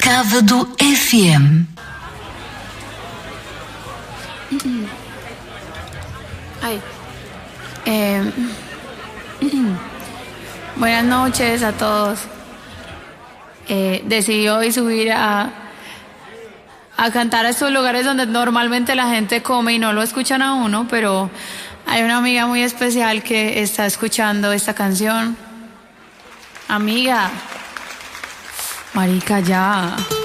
Sábado FM. Ay. Buenas noches a todos. Decidí hoy subir a cantar a estos lugares donde normalmente la gente come y no lo escuchan a uno, pero hay una amiga muy especial que está escuchando esta canción. Amiga, marica, ya.